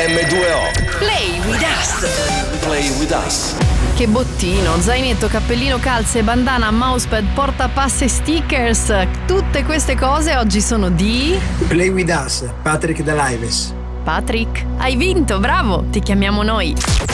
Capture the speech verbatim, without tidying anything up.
emme due o. Play with us. Play with us. Che bottino, zainetto, cappellino, calze, bandana, mousepad, portapasse, stickers. Tutte queste cose oggi sono di Play with us, Patrick Delives. Patrick. Hai vinto, bravo, ti chiamiamo noi.